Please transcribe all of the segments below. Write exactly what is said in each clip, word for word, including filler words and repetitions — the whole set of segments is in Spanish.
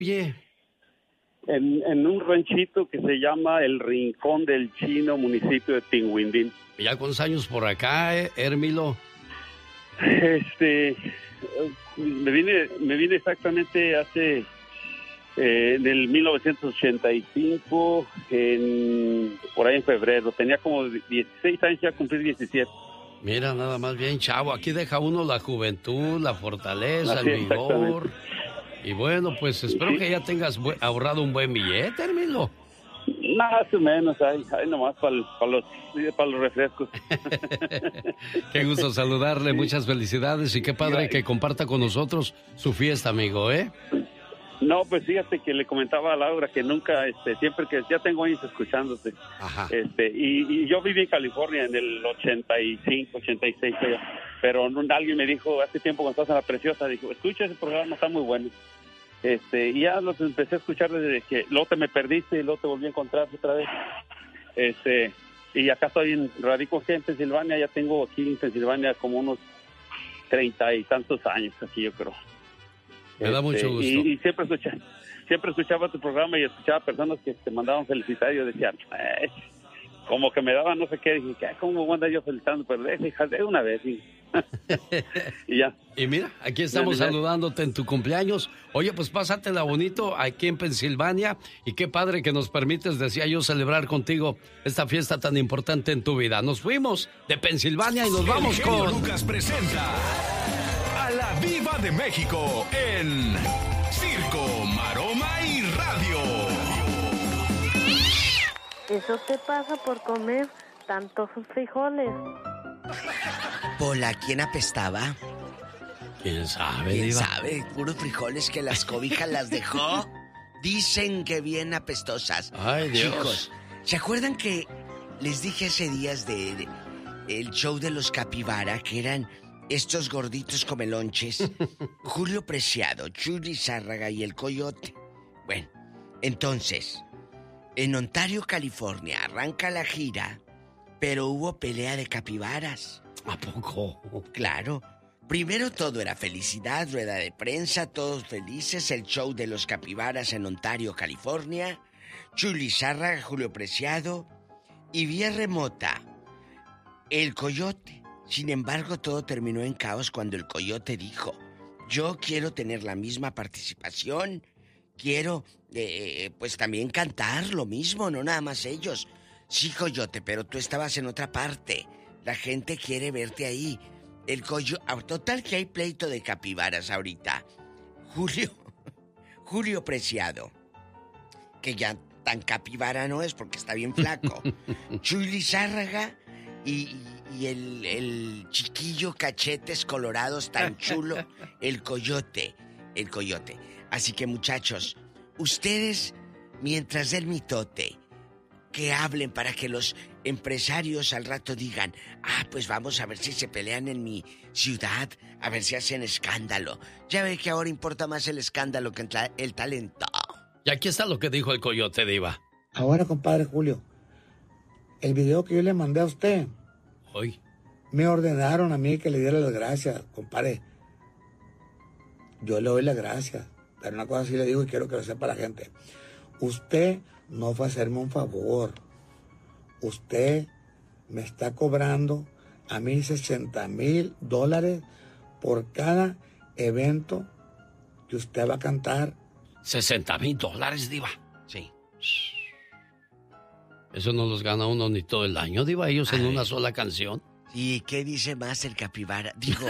Oye. En, en un ranchito que se llama El Rincón del Chino, municipio de Tinguindín. ¿Ya cuántos años por acá, eh, Hermilo? Este, me vine, me vine exactamente hace, eh, en el mil novecientos ochenta y cinco, en, por ahí en febrero. Tenía como dieciséis años, ya cumplí diecisiete. Mira, nada más bien, chavo. Aquí deja uno la juventud, la fortaleza, Así, el vigor. Y bueno, pues espero sí. que ya tengas ahorrado un buen billete, Hermilo. Más o menos, ahí, ahí nomás para pa los, pa los refrescos. Qué gusto saludarle, muchas felicidades y qué padre que comparta con nosotros su fiesta, amigo, ¿eh? No, pues fíjate que le comentaba a Laura que nunca, este, siempre que ya tengo años escuchándote. Ajá. Este, y, y yo viví en California en el ochenta y cinco, ochenta y seis, pero alguien me dijo hace tiempo cuando estás en La Preciosa, dijo, escucha ese programa, está muy bueno. Este, y ya los empecé a escuchar desde que luego te me perdiste y luego te volví a encontrar otra vez. Este, y acá estoy en, radico aquí en Pensilvania, ya tengo aquí en Pensilvania como unos treinta y tantos años aquí, yo creo. Me da mucho gusto. Y, y siempre escuchaba, siempre escuchaba tu programa y escuchaba personas que te mandaban felicitar y yo decía, eh, como que me daban no sé qué, dije, ¿cómo voy a andar yo felicitando? Pero déjate de una vez, y, y ya. Y mira, aquí estamos ya, saludándote en tu cumpleaños. Oye, pues pásatela bonito aquí en Pensilvania y qué padre que nos permites, decía yo, celebrar contigo esta fiesta tan importante en tu vida. Nos fuimos de Pensilvania y nos vamos El genio con... Lucas presenta a la Viva de México en Circo, Maroma y Radio. Eso te pasa por comer tantos frijoles. Pola, ¿quién apestaba? ¿Quién sabe, ¿Quién Diva? sabe? Puros frijoles que las cobijas las dejó. Dicen que bien apestosas. Ay, Dios. Chicos, ¿se acuerdan que les dije hace días de, de el show de los Capibara, que eran estos gorditos comelonches? Julio Preciado, Chuy Zárraga y el Coyote. Bueno, entonces, en Ontario, California, arranca la gira, pero hubo pelea de capibaras. ¿A poco? Claro. Primero todo era felicidad, rueda de prensa, todos felices, el show de los capibaras en Ontario, California, Chuy Lizárraga, Julio Preciado y vía remota, el Coyote. Sin embargo, todo terminó en caos cuando el Coyote dijo, yo quiero tener la misma participación, quiero, eh, pues también cantar lo mismo, no nada más ellos. Sí, Coyote, pero tú estabas en otra parte, la gente quiere verte ahí. El Coyote, total que hay pleito de capibaras ahorita. Julio, Julio Preciado, que ya tan capibara no es porque está bien flaco. Chuy Lizárraga y, y el, el chiquillo cachetes colorados tan chulo, el Coyote, el Coyote. Así que muchachos, ustedes, mientras del mitote, que hablen para que los empresarios al rato digan, ah, pues vamos a ver si se pelean en mi ciudad, a ver si hacen escándalo. Ya ve que ahora importa más el escándalo que el talento. Y aquí está lo que dijo el Coyote, Diva. Ahora, compadre Julio, el video que yo le mandé a usted, hoy me ordenaron a mí que le diera las gracias, compadre. Yo le doy las gracias, pero una cosa sí le digo y quiero que lo sepa la gente. Usted no fue a hacerme un favor. Usted me está cobrando a mí sesenta mil dólares por cada evento que usted va a cantar. ¿sesenta mil dólares, Diva? Sí. Eso no los gana uno ni todo el año, Diva, ellos en una sola canción. ¿Y qué dice más el capibara? Digo...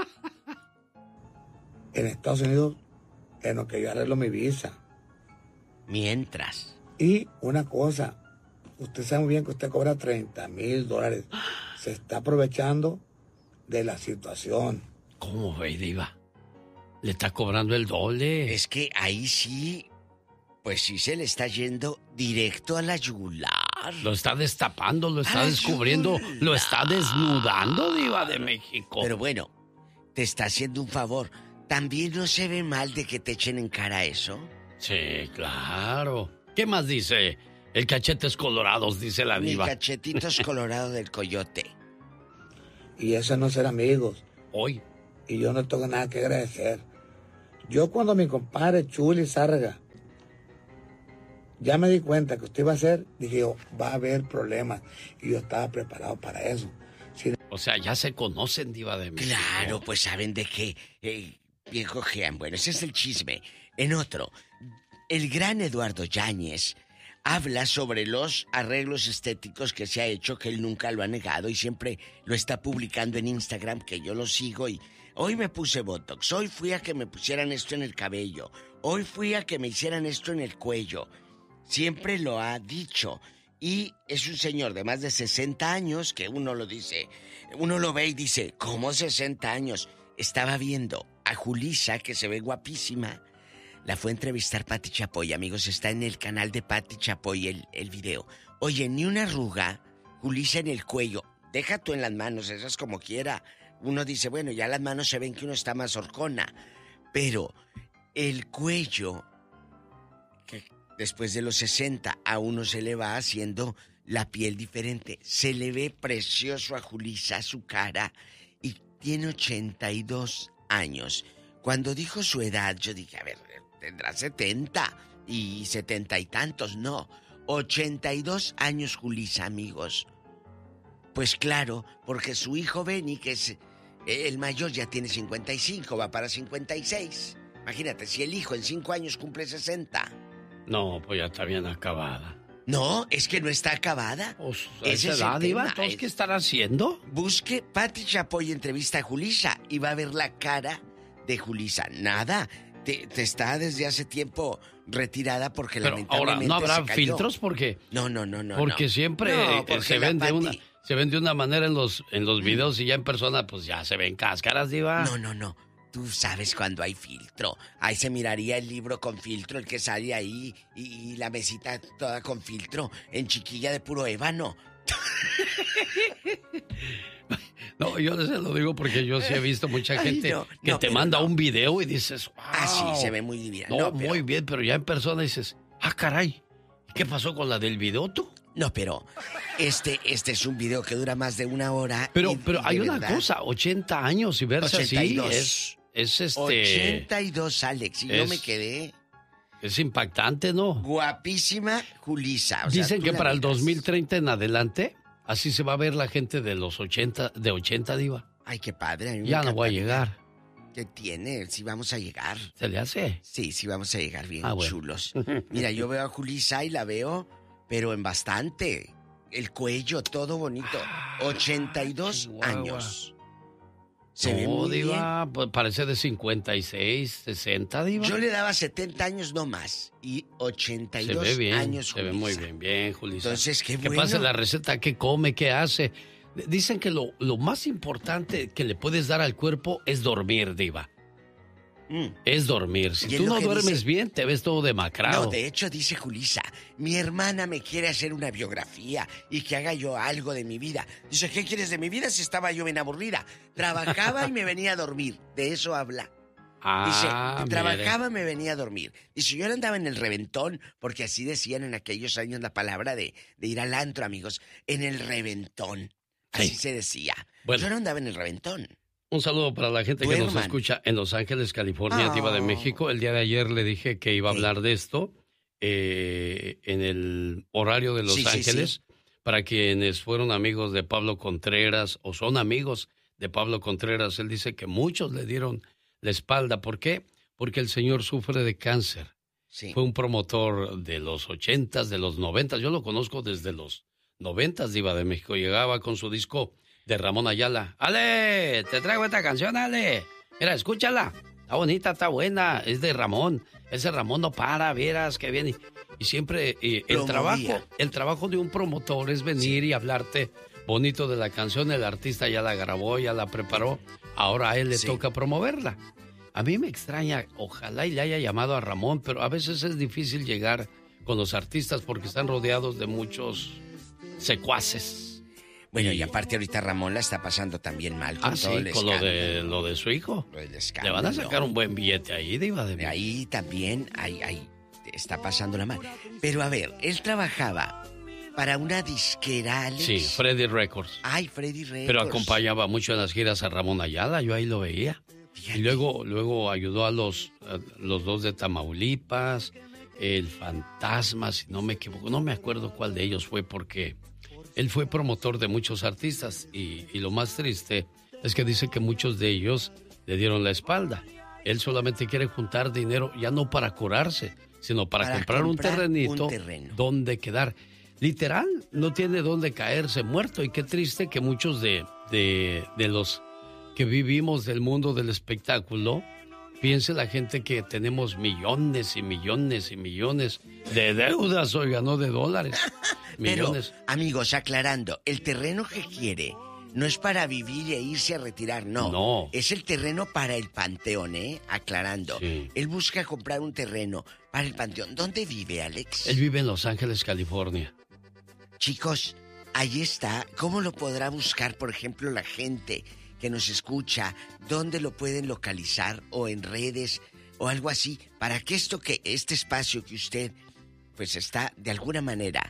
en Estados Unidos, en lo que yo arreglo mi visa. Mientras... Y una cosa, usted sabe muy bien que usted cobra treinta mil dólares. Se está aprovechando de la situación. ¿Cómo ve, Diva? Le está cobrando el doble. Es que ahí sí, pues sí se le está yendo directo a la yugular. Lo está destapando, lo está descubriendo, yugular. Lo está desnudando, Diva de México. Pero bueno, te está haciendo un favor. ¿También no se ve mal de que te echen en cara eso? Sí, claro. ¿Qué más dice? El cachetes colorados, dice la Diva. Mi cachetitos colorados del Coyote. Y eso no es ser amigos. Hoy. Y yo no tengo nada que agradecer. Yo cuando mi compadre Chuy Lizárraga ya me di cuenta que usted iba a hacer, dije yo, va a haber problemas. Y yo estaba preparado para eso. Si... O sea, ya se conocen, Diva de México. Claro, pues saben de qué eh, bien cojean. Bueno, ese es el chisme. En otro, el gran Eduardo Yáñez habla sobre los arreglos estéticos que se ha hecho, que él nunca lo ha negado y siempre lo está publicando en Instagram, que yo lo sigo y hoy me puse Botox, hoy fui a que me pusieran esto en el cabello, hoy fui a que me hicieran esto en el cuello. Siempre lo ha dicho. Y es un señor de más de sesenta años que uno lo dice, uno lo ve y dice, ¿cómo sesenta años? Estaba viendo a Julissa, que se ve guapísima. La fue a entrevistar Pati Chapoy, amigos, está en el canal de Pati Chapoy el, el video. Oye, ni una arruga, Julissa en el cuello, deja tú en las manos, esas como quiera. Uno dice, bueno, ya las manos se ven que uno está más horcona, pero el cuello, que después de los sesenta a uno se le va haciendo la piel diferente. Se le ve precioso a Julissa, su cara, y tiene ochenta y dos años. Cuando dijo su edad, yo dije, a ver, tendrá setenta y setenta y tantos, no, ochenta y dos años Julissa, amigos. Pues claro, porque su hijo Benny, que es el mayor, ya tiene cincuenta y cinco, va para cincuenta y seis. Imagínate, si el hijo en cinco años cumple sesenta. No, pues ya está bien acabada. No, es que no está acabada. Pues, esa edad, Diva, ¿entonces qué estará haciendo? Busque Pati Chapoy entrevista a Julissa y va a ver la cara de Julissa. Nada, te, te está desde hace tiempo retirada porque pero lamentablemente ahora, ¿no habrá se cayó. filtros? Porque No, no, no, no. Porque no. siempre no, porque se ven de Pati... una... Se ven de una manera en los, en los videos y ya en persona pues ya se ven cáscaras, Diva. No, no, no. Tú sabes cuando hay filtro. Ahí se miraría el libro con filtro, el que sale ahí, y, y la mesita toda con filtro, en chiquilla de puro ébano. No, yo se lo digo porque yo sí he visto mucha gente Ay, no, que no, te manda no. un video y dices, wow. Ah, sí, se ve muy divina. No, No, pero... muy bien, pero ya en persona dices, ah, caray, ¿qué pasó con la del video tú? No, pero este, este es un video que dura más de una hora. Pero, y, pero y hay una verdad, cosa, ochenta años y verse ochenta y dos. así es, es este... ochenta y dos, Alex, y es, yo me quedé... Es impactante, ¿no? Guapísima Julissa. O sea, dicen que la para el miras. dos mil treinta en adelante, así se va a ver la gente de los ochenta, de ochenta, Diva. Ay, qué padre. A mí me Ya no voy a encantaría. llegar. ¿Qué tiene? Sí vamos a llegar. ¿Se le hace? Sí, sí vamos a llegar bien Ah, bueno. chulos. Mira, yo veo a Julissa y la veo, pero en bastante. El cuello, todo bonito. ochenta y dos Chihuahua. años. Se no, ve muy Diva, pues parece de cincuenta y seis, sesenta, Diva. bien. Yo le daba setenta años no más. Y ochenta y Se dos ve bien, años, se ve Julissa. muy bien, bien, Julissa. Entonces, qué Que bueno. pase la receta, qué come, qué hace. Dicen que lo, lo más importante que le puedes dar al cuerpo es dormir, Diva. Mm. Es dormir. Si Y es tú lo no que duermes dice- bien, te ves todo demacrado. No, de hecho dice Julissa, mi hermana me quiere hacer una biografía y que haga yo algo de mi vida. Dice, ¿qué quieres de mi vida si estaba yo bien aburrida? Trabajaba y me venía a dormir. De eso habla. Dice, Ah, mire. trabajaba, me venía a dormir. Dice, yo andaba en el reventón, porque así decían en aquellos años la palabra de, de ir al antro, amigos. En el reventón. Así Sí. se decía. Bueno. Yo no andaba en el reventón. Un saludo para la gente que nos Duerman. escucha en Los Ángeles, California, Oh. Diva de México. El día de ayer le dije que iba a Sí. hablar de esto eh, en el horario de Los Sí, sí, Ángeles para quienes fueron amigos de Pablo Contreras o son amigos de Pablo Contreras. Él dice que muchos le dieron la espalda. ¿Por qué? Porque el señor sufre de cáncer. Sí. Fue un promotor de los ochentas, de los noventas. Yo lo conozco desde los noventas, Diva de México. Llegaba con su disco de Ramón Ayala. Ale, te traigo esta canción, Ale. Mira, escúchala. Está bonita, está buena. Es de Ramón. Ese Ramón no para, vieras que viene. Y siempre eh, el Promovía. trabajo, el trabajo de un promotor es venir y hablarte bonito de la canción. El artista ya la grabó, ya la preparó. Ahora a él le Sí. toca promoverla. A mí me extraña, ojalá y le haya llamado a Ramón, pero a veces es difícil llegar con los artistas porque están rodeados de muchos secuaces. Bueno, y aparte ahorita Ramón la está pasando también mal con Ah, todo sí, el con lo escándalo. de, lo de su hijo. Lo del Le escándalo. van a sacar un buen billete ahí, Diva de De México. ahí también hay, hay, está pasándola mal. Pero a ver, él trabajaba para una disquera, Alex. Sí, Freddy Records. Ay, Freddy Records. Pero acompañaba mucho en las giras a Ramón Ayala, yo ahí lo veía. Fíjate. Y luego, luego ayudó a los, a los dos de Tamaulipas. El Fantasma, si no me equivoco. No me acuerdo cuál de ellos fue porque él fue promotor de muchos artistas y, y lo más triste es que dice que muchos de ellos le dieron la espalda. Él solamente quiere juntar dinero, ya no para curarse, sino para, para comprar, comprar un terrenito un terreno. donde quedar. Literal, no tiene dónde caerse muerto. Y qué triste que muchos de, de, de los que vivimos del mundo del espectáculo, piense la gente que tenemos millones y millones y millones de deudas, oiga, no de dólares. Millones. Pero, amigos, aclarando, el terreno que quiere no es para vivir e irse a retirar, no. No. Es el terreno para el panteón, ¿eh? Aclarando. Sí. Él busca comprar un terreno para el panteón. ¿Dónde vive, Alex? Él vive en Los Ángeles, California. Chicos, ahí está. ¿Cómo lo podrá buscar, por ejemplo, la gente que nos escucha? ¿Dónde lo pueden localizar? ¿O en redes? ¿O algo así? Para que esto que, este espacio que usted, pues está de alguna manera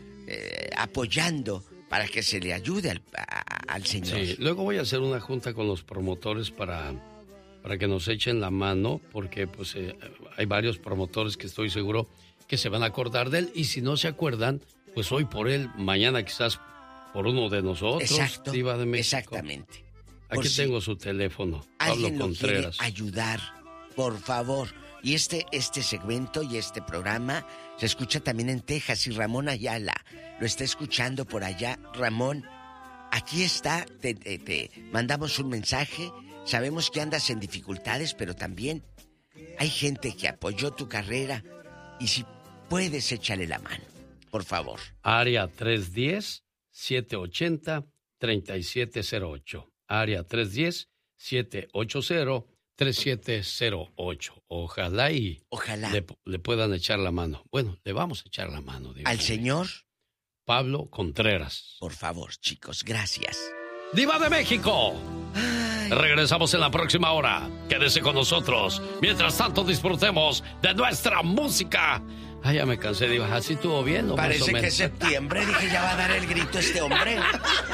eh, apoyando, para que se le ayude al, a, al señor. Sí, luego voy a hacer una junta con los promotores para, para que nos echen la mano, porque pues eh, hay varios promotores que estoy seguro que se van a acordar de él, y si no se acuerdan, pues hoy por él, mañana quizás por uno de nosotros. Exacto, Diva de México. exactamente. Aquí por tengo si su teléfono, Pablo Contreras. Quiere ayudar, por favor. Y este, este segmento y este programa se escucha también en Texas, y Ramón Ayala lo está escuchando por allá. Ramón, aquí está, te, te, te mandamos un mensaje. Sabemos que andas en dificultades, pero también hay gente que apoyó tu carrera, y si puedes, échale la mano, por favor. Área tres uno cero, siete ocho cero, tres siete cero ocho. Área tres uno cero, siete ocho cero, tres siete cero ocho. Ojalá y Ojalá. Le, le puedan echar la mano. Bueno, le vamos a echar la mano. Diva. ¿Al señor? Pablo Contreras. Por favor, chicos, gracias. ¡Diva de México! Ay. Regresamos en la próxima hora. Quédese con nosotros. Mientras tanto, disfrutemos de nuestra música. Ay, ya me cansé, Diva. ¿Así estuvo bien o Parece más o menos? que es septiembre. Dije, ya va a dar el grito este hombre.